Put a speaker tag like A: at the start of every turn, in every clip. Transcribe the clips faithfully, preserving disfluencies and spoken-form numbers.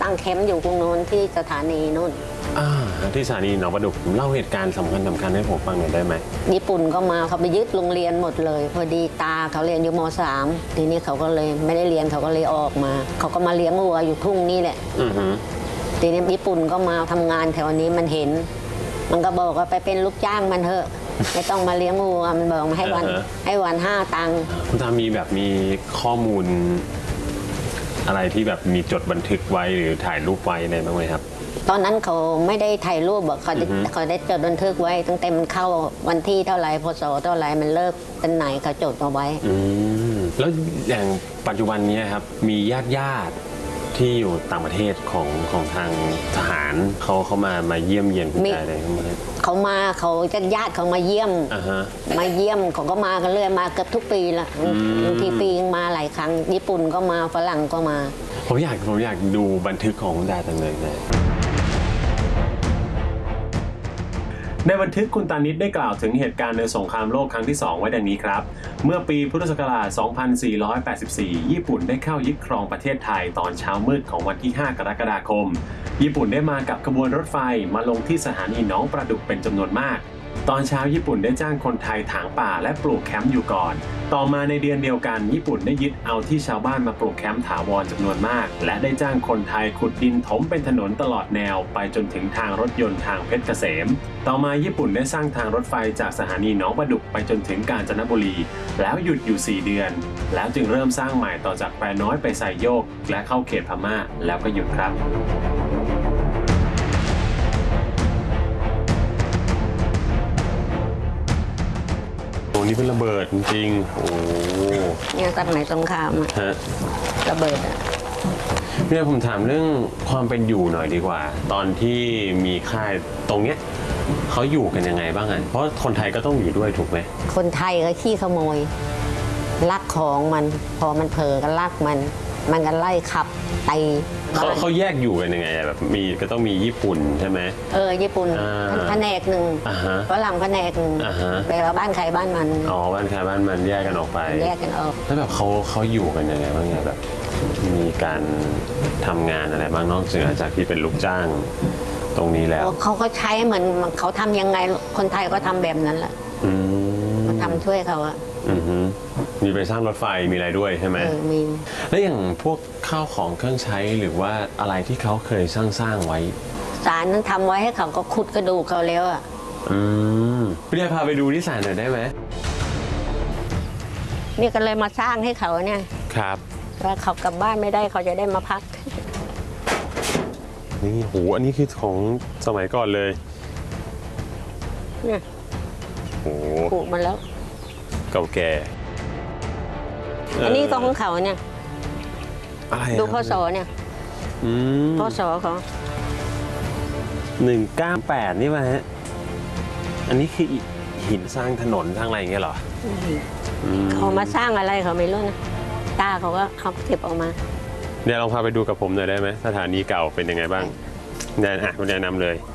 A: ตั้งแคมป์อยู่ตรงโน้นที่สถานีนู่น
B: อ่าที่สถานีหนองประดุกเล่าเหตุการณ์สำคัญสำคัญให้ผมฟังหน่อยได้ไหม
A: ญี่ปุ่นก็มาเขาไปยึดโรงเรียนหมดเลยพอดีตาเขาเรียนอยู่ม.สาม ทีนี้เขาก็เลยไม่ได้เรียนเขาก็เลยออกมาเขาก็มาเลี้ยงวัวอยู่ทุ่งนี่แหละทีนี้ญี่ปุ่นก็มาทำงานแถวนี้มันเห็นมันก็บอกว่าไปเป็นลูกจ้างมันเถอะไม่ต้องมาเลี้ยงวัวมันบอกมาให้วันให้วันห้าตังค์
B: คุณตามีแบบมีข้อมูลอะไรที่แบบมีจดบันทึกไว้หรือถ่ายรูปไว้ในบ้างไหมครับ
A: ตอนนั้นเขาไม่ได้ถ่ายรูปบอกเขาเขาได้จดบันทึกไว้ตั้งแต่มันเข้าวันที่เท่าไรพศเท่าไรมันเลิกเป็นไหนเขาจดเอาไว้
B: แล้วอย่างปัจจุบันนี้ครับมีญาติญาติที่อยู่ต่างประเทศของของทางทหารเขาเขามามาเยี่ยมเยียนคุณยายอะไรเขามา
A: เขามาเขาญาติญาติเขามาเยี่ยมมาเยี่ยมเขาก็มากันเรื่อยมาเกือบทุกปีละบางทีปีมาหลายครั้งญี่ปุ่นก็มาฝรั่งก็มา
B: ผมอยากผมอยากดูบันทึกของคุณยายจังเลยเลยในบันทึกคุณตานิดได้กล่าวถึงเหตุการณ์ในสงครามโลกครั้งที่สองไว้ดังนี้ครับเมื่อปีพุทธศักราช สองพันสี่ร้อยแปดสิบสี่ ญี่ปุ่นได้เข้ายึดครองประเทศไทยตอนเช้ามืดของวันที่ ห้ากรกฎาคมญี่ปุ่นได้มากับขบวนรถไฟมาลงที่สถานีหนองประดุกเป็นจำนวนมากตอนเช้าญี่ปุ่นได้จ้างคนไทยถางป่าและปลูกแคมป์อยู่ก่อนต่อมาในเดือนเดียวกันญี่ปุ่นได้ยึดเอาที่ชาวบ้านมาปลูกแคมป์ถาวรจำนวนมากและได้จ้างคนไทยขุดดินถมเป็นถนนตลอดแนวไปจนถึงทางรถยนต์ทางเพชรเกษมต่อมาญี่ปุ่นได้สร้างทางรถไฟจากสถานีหนองประดุกไปจนถึงกาญจนบุรีแล้วหยุดอยู่สี่เดือนแล้วจึงเริ่มสร้างใหม่ต่อจากแควน้อยไปไซโยกและเข้าเขตพม่าแล้วก็หยุดครับนี่เป็นระเบิดจริงๆโอ้
A: เนี่ยสมัยสงครามอะระเบิดอะ
B: เนี่ยผมถามเรื่องความเป็นอยู่หน่อยดีกว่าตอนที่มีค่ายตรงเนี้ยเขาอยู่กันยังไงบ้างอ่ะเพราะคนไทยก็ต้องอยู่ด้วยถูกไหม
A: คนไทยก็ขี้ขโมยลักของมันพอมันเผลอก็ลักมันมันก็ไล่ขับตี
B: เขาเขาแยกอยู่กันยังไงแบบมีก็ต้องมีญี่ปุ่นใช่ไหม
A: เออญี่ปุ่นแผนกหนึ่งฝรั่งแผนกหนึ่งไปว่าบ้านใครบ้านมัน
B: อ๋อบ้านใครบ้านมันแยกกันออกไป
A: แยกกันออก
B: แล้วแบบเขาเขาอยู่กันยังไงบ้างเนี่ยแบบมีการทำงานอะไรบ้างนอกจากที่เป็นลูกจ้างตรงนี้แล้ว
A: เขาก็ใช้เหมือนเขาทำยังไงคนไทยก็ทำแบบนั้นแหละเขาทำช่วยเขาอะ
B: มีไปสร้างรถไฟมีอะไรด้วยใช่ไหม
A: มี
B: แล้วอย่างพวกข้าวของเครื่องใช้หรือว่าอะไรที่เขาเคยสร้างสร้างไว้
A: ศาลนั้นทำไว้ให้เขาก็ขุดกระดูกเขาแล้วอ่ะ
B: อืมพี่ได้พาไปดูที่ศาลหน่อยได้ไหม
A: นี่ก็เลยมาสร้างให้เขาเนี่ย
B: ครับ
A: ว่าเขากลับบ้านไม่ได้เขาจะได้มาพัก
B: นี่โหอันนี้คือของสมัยก่อนเลย
A: เนี่ย
B: โอ้
A: ปลูกมาแล้ว
B: เก่าแก่
A: อันนี้ก็ของเขาเนี่ยดูพศเนี่ยพศเขา
B: หนึ่งเก้าแปดนี่ป่ะฮะอันนี้คือหินสร้างถนนสร้างอะไรอย่างเงี้ยเหรอ
A: เขามาสร้างอะไรเขาไม่รู้นะตาเขาก็เขาเก็บออกมา
B: เดี๋ยวลองพาไปดูกับผมหน่อยได้ไหมสถานีเก่าเป็นยังไงบ้างเนี่ยอ่ะคุณแนะนำเลย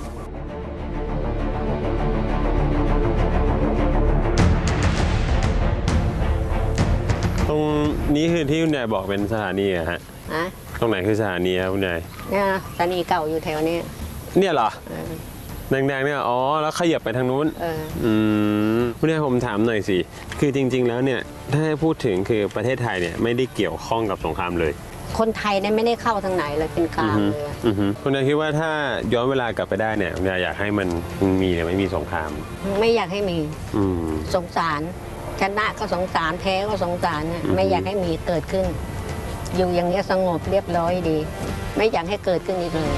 B: ตรงนี้คือที่คุณยายบอกเป็นสถานีอะฮะตรงไหนคือสถานีครับคุณยาย
A: เนี่ยสถานีเก่าอยู่แถวนี้
B: เนี่ยเหรอแดงๆเนี่ยอ๋อแล้วขยับไปทางนู้นอืมคุณยายผมถามหน่อยสิคือจริงๆแล้วเนี่ยถ้าให้พูดถึงคือประเทศไทยเนี่ยไม่ได้เกี่ยวข้องกับสงครามเลย
A: คนไทยเนี่ยไม่ได้เข้าทางไหนเลยเป็นกลางเลย
B: คุณยายคิดว่าถ้าย้อนเวลากลับไปได้เนี่ยคุณยายอยากให้มันมีหรือไม่มีสงคราม
A: ไม่อยากให้มีสงสารชนะก็สงสารแพ้ก็สงสารเนี่ยไม่อยากให้มีเกิดขึ้นอยู่อย่างนี้สงบเรียบร้อยดีไม่อยากให้เกิดขึ้นอีกเลย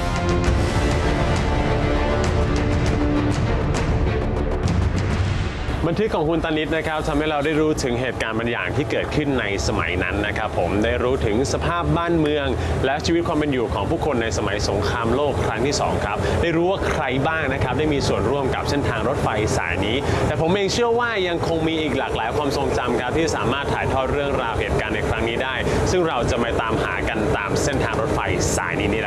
B: บันทึกของคุณตานิดนะครับทำให้เราได้รู้ถึงเหตุการณ์บางอย่างที่เกิดขึ้นในสมัยนั้นนะครับผมได้รู้ถึงสภาพบ้านเมืองและชีวิตความเป็นอยู่ของผู้คนในสมัยสงครามโลกครั้งที่สองครับได้รู้ว่าใครบ้างนะครับได้มีส่วนร่วมกับเส้นทางรถไฟสายนี้แต่ผมเองเชื่อว่ายังคงมีอีกหลากหลายความทรงจำครับที่สามารถถ่ายทอดเรื่องราวเหตุการณ์ในครั้งนี้ได้ซึ่งเราจะมาตามหากันตามเส้นทางรถไฟสายนี้นี่แหละ